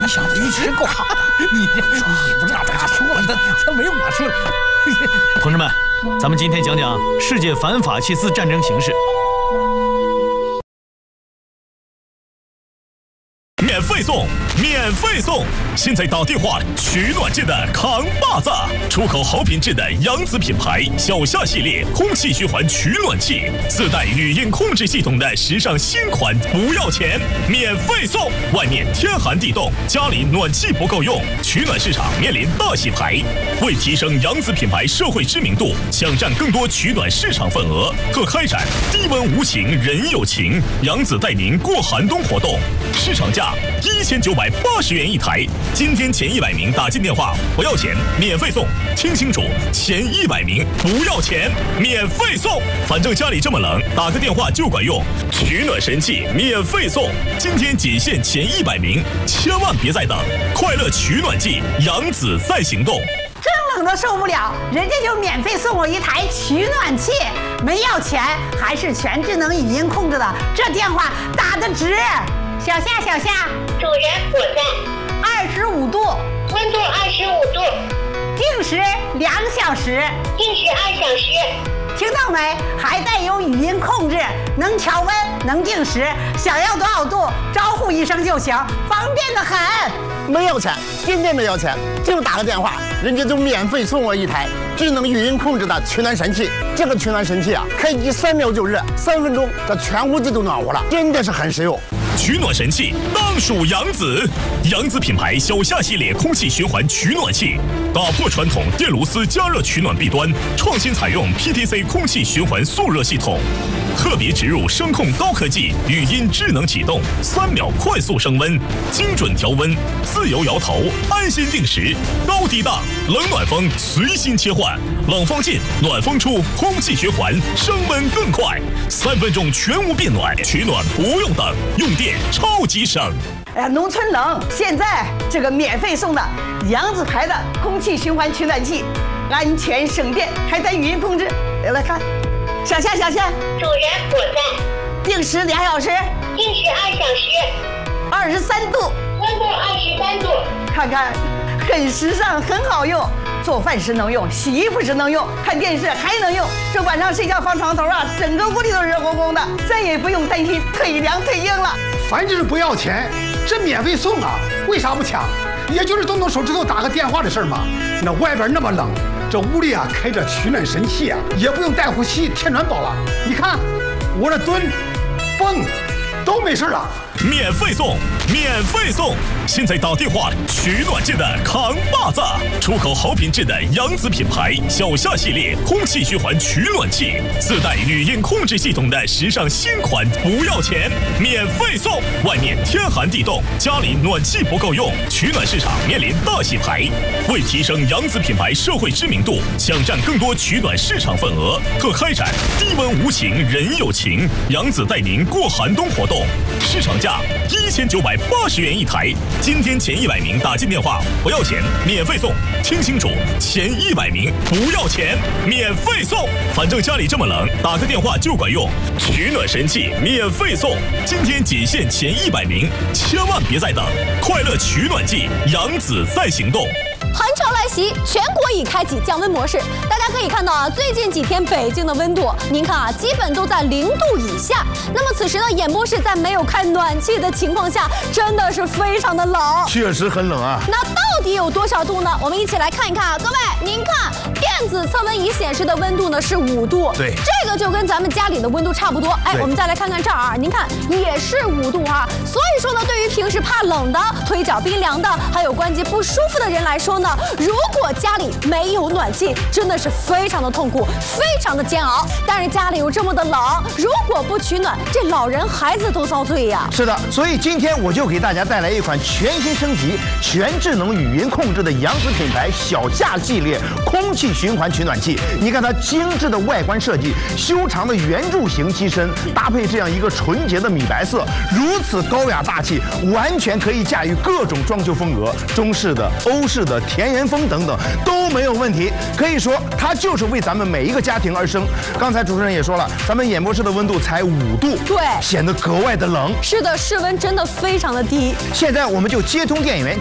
那小子运气真够好的。你不知道他说了，他没我说。 同志们，咱们今天讲讲世界反法西斯战争形势。 免费送，免费送！现在打电话取暖界的扛把子，出口好品质的扬子品牌小夏系列空气循环取暖器，自带语音控制系统的时尚新款，不要钱，免费送！外面天寒地冻，家里暖气不够用，取暖市场面临大洗牌。为提升扬子品牌社会知名度，抢占更多取暖市场份额，特开展低温无情人有情，扬子带您过寒冬活动，市场价1980元一台，今天前100名打进电话不要钱，免费送。听清楚，前100名不要钱，免费送。反正家里这么冷，打个电话就管用。取暖神器免费送，今天仅限前100名，千万别再等！快乐取暖季，扬子在行动。 真冷都受不了，人家就免费送我一台取暖器，没要钱，还是全智能语音控制的，这电话打得值。小夏，小夏， 主人我在。 25度， 温度25度， 定时2小时， 定时2小时。 听到没？还带有语音控制，能调温，能定时，想要多少度，招呼一声就行，方便得很。 没要钱，真的没要钱，就打个电话，人家就免费送我一台智能语音控制的取暖神器。这个取暖神器啊，开机3秒就热，3分钟这全屋子都暖和了，真的是很实用。 取暖神器当属扬子，扬子品牌小夏系列空气循环取暖器，打破传统电炉丝加热取暖弊端，创新采用 PTC 空气循环速热系统，特别植入声控高科技，语音智能启动，3秒快速升温，精准调温，自由摇头，安心定时，高低档，冷暖风随心切换，冷风进，暖风出，空气循环，升温更快，3分钟全屋变暖，取暖不用等，用电超级省。 哎呀，农村冷，现在这个免费送的扬子牌的空气循环取暖器，安全省电，还带语音控制。来看，小夏，小夏， 主人我在。 定时2小时， 定时2小时 ，23度， 温度23度。 看看，很时尚，很好用。做饭时能用，洗衣服时能用，看电视还能用。这晚上睡觉放床头啊，整个屋里都热烘烘的，再也不用担心腿凉腿硬了。 反正是不要钱，这免费送啊，为啥不抢？也就是动动手指头打个电话的事儿嘛。那外边那么冷，这屋里啊开着取暖神器啊，也不用带呼吸天暖宝了。你看我这蹲、蹦都没事了。 免费送，免费送！现在打电话取暖界的扛把子，出口好品质的扬子品牌小夏系列空气循环取暖器，自带语音控制系统的时尚新款，不要钱，免费送！外面天寒地冻，家里暖气不够用，取暖市场面临大洗牌。为提升扬子品牌社会知名度，抢占更多取暖市场份额，特开展低温无情人有情，扬子带您过寒冬活动，市场价1980元一台，今天前100名打进电话不要钱，免费送。听清楚，前100名不要钱，免费送。反正家里这么冷，打个电话就管用。取暖神器免费送，今天仅限前100名，千万别再等！快乐取暖季，扬子在行动。 寒潮来袭，全国已开启降温模式。大家可以看到啊，最近几天北京的温度，您看啊，基本都在0度以下。那么此时呢，演播室在没有开暖气的情况下，真的是非常的冷， 确实很冷啊。 那到底有多少度呢？我们一起来看一看啊，各位，您看电子测温仪显示的温度呢是5度， 对， 这个就跟咱们家里的温度差不多。哎，我们再来看看这儿啊，您看也是5度啊。所以说呢，对于平时怕冷的、腿脚冰凉的，还有关节不舒服的人来说呢，如果家里没有暖气，真的是非常的痛苦，非常的煎熬。但是家里又这么的冷，如果不取暖，这老人孩子都遭罪呀。 是的，所以今天我就给大家带来一款全新升级、全智能语音控制的扬子品牌小夏系列空气循环取暖器。你看它精致的外观设计， 修长的圆柱形机身，搭配这样一个纯洁的米白色，如此高雅大气，完全可以驾驭各种装修风格，中式的、欧式的、田园风等等都没有问题。可以说，它就是为咱们每一个家庭而生。刚才主持人也说了，咱们演播室的温度才5度， 对， 显得格外的冷。 是的，室温真的非常的低。 现在我们就接通电源。